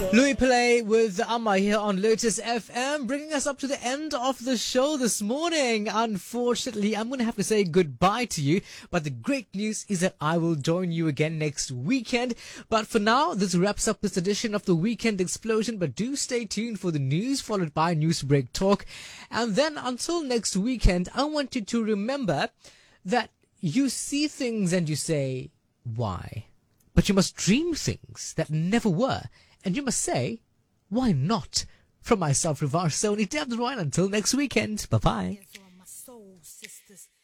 Louis Pillay with Amma here on Lotus FM, bringing us up to the end of the show this morning. Unfortunately, I'm going to have to say goodbye to you, but the great news is that I will join you again next weekend. But for now, this wraps up this edition of the Weekend Explosion, but do stay tuned for the news, followed by Newsbreak Talk. And then until next weekend, I want you to remember that you see things and you say, why? But you must dream things that never were. And you must say, why not? From myself, Rivar Soni, Dev the Royal, until next weekend. Bye-bye.